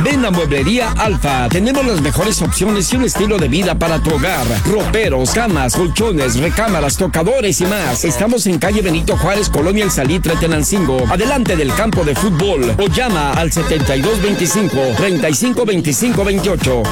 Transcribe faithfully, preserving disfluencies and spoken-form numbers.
Ven a Mueblería Alfa. Tenemos las mejores opciones y un estilo de vida para tu hogar. Roperos, camas, colchones, recámaras, tocadores y más. Estamos en calle Benito Juárez, Colonia El Salitre, Tenancingo, adelante del campo de fútbol. O llama al setenta y dos veinticinco, treinta y cinco veinticinco veintiocho.